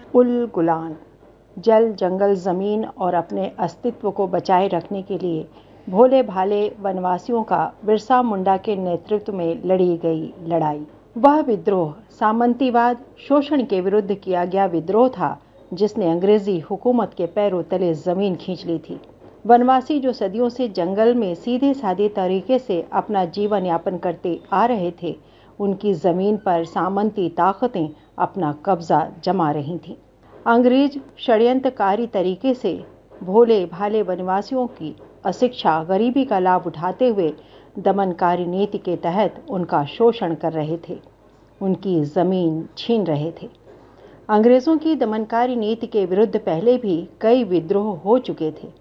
उल गुलान जल, जंगल, ज़मीन और अपने अस्तित्व को बचाए रखने के लिए भोले भाले वनवासियों का बिरसा मुंडा के नेतृत्व में लड़ी गई लड़ाई। वह विद्रोह सामंतीवाद, शोषण के विरुद्ध किया गया विद्रोह था जिसने अंग्रेजी हुकूमत के पैरों तले जमीन खींच ली थी। वनवासी जो सदियों से जंगल में सीधे साधे तरीके से अपना जीवन यापन करते आ रहे थे, उनकी जमीन पर सामंती ताकतें अपना कब्जा जमा रही थीं। अंग्रेज षड्यंत्रकारी तरीके से भोले भाले वनवासियों की अशिक्षा, गरीबी का लाभ उठाते हुए दमनकारी नीति के तहत उनका शोषण कर रहे थे, उनकी जमीन छीन रहे थे। अंग्रेजों की दमनकारी नीति के विरुद्ध पहले भी कई विद्रोह हो चुके थे।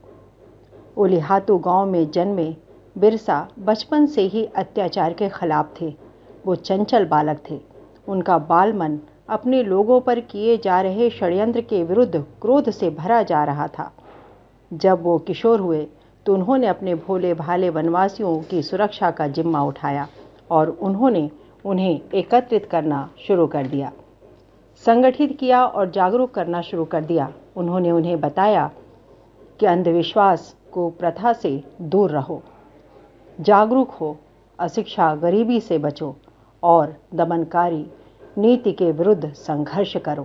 उलिहातू गांव में जन्मे बिरसा बचपन से ही अत्याचार के खिलाफ थे। वो चंचल बालक थे। उनका बाल मन अपने लोगों पर किए जा रहे षड्यंत्र के विरुद्ध क्रोध से भरा जा रहा था। जब वो किशोर हुए तो उन्होंने अपने भोले भाले वनवासियों की सुरक्षा का जिम्मा उठाया और उन्होंने उन्हें एकत्रित करना शुरू कर दिया, संगठित किया और जागरूक करना शुरू कर दिया। उन्होंने उन्हें बताया कि अंधविश्वास को प्रथा से दूर रहो, जागरूक हो, अशिक्षा गरीबी से बचो और दमनकारी नीति के विरुद्ध संघर्ष करो।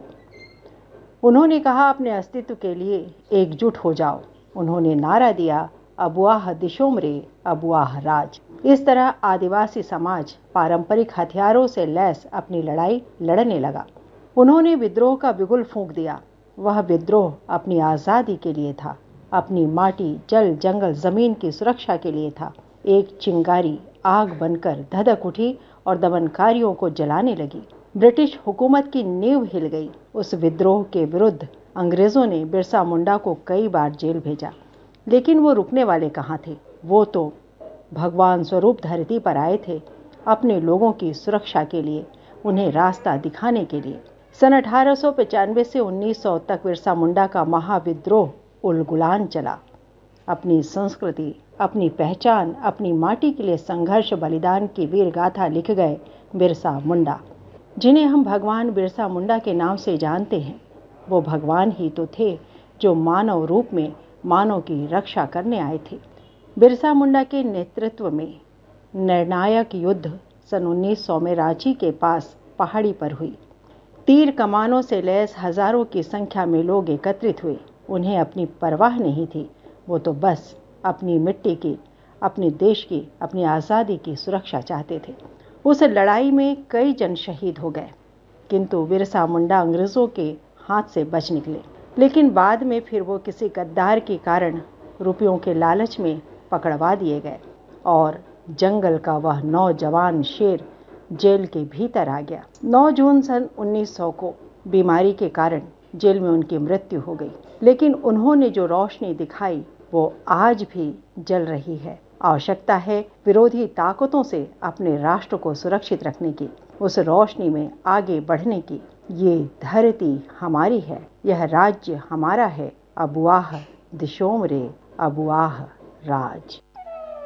उन्होंने कहा, अपने अस्तित्व के लिए एकजुट हो जाओ। उन्होंने नारा दिया, अबुआह दिशोमरे, अबुआह राज। इस तरह आदिवासी समाज पारंपरिक हथियारों से लैस अपनी लड़ाई लड़ने लगा। उन्होंने विद्रोह का बिगुल फूंक दिया। वह विद्रोह अपनी आज़ादी के लिए था, अपनी माटी, जल, जंगल, जमीन की सुरक्षा के लिए था। एक चिंगारी आग बनकर धधक उठी और दमनकारियों को जलाने लगी। ब्रिटिश हुकूमत की नींव हिल गई। उस विद्रोह के विरुद्ध अंग्रेजों ने बिरसा मुंडा को कई बार जेल भेजा, लेकिन वो रुकने वाले कहाँ थे। वो तो भगवान स्वरूप धरती पर आए थे अपने लोगों की सुरक्षा के लिए, उन्हें रास्ता दिखाने के लिए। सन 1895 से 1900 तक बिरसा मुंडा का महाविद्रोह उल गुलान चला। अपनी संस्कृति, अपनी पहचान, अपनी माटी के लिए संघर्ष, बलिदान की वीर गाथा लिख गए बिरसा मुंडा, जिन्हें हम भगवान बिरसा मुंडा के नाम से जानते हैं। वो भगवान ही तो थे जो मानव रूप में मानव की रक्षा करने आए थे। बिरसा मुंडा के नेतृत्व में निर्णायक युद्ध सन 1900 में रांची के पास पहाड़ी पर हुई। तीर कमानों से लैस हजारों की संख्या में लोग एकत्रित हुए। उन्हें अपनी परवाह नहीं थी। वो तो बस अपनी मिट्टी की, अपने देश की, अपनी आज़ादी की सुरक्षा चाहते थे। उस लड़ाई में कई जन शहीद हो गए, किंतु बिरसा मुंडा अंग्रेज़ों के हाथ से बच निकले। लेकिन बाद में फिर वो किसी गद्दार के कारण रुपयों के लालच में पकड़वा दिए गए और जंगल का वह नौजवान शेर जेल के भीतर आ गया। 9 जून सन 1900 को बीमारी के कारण जेल में उनकी मृत्यु हो गई। लेकिन उन्होंने जो रोशनी दिखाई वो आज भी जल रही है। आवश्यकता है विरोधी ताकतों से अपने राष्ट्र को सुरक्षित रखने की, उस रोशनी में आगे बढ़ने की। ये धरती हमारी है, यह राज्य हमारा है। अबुआह दिशोमरे, अबुआह राज।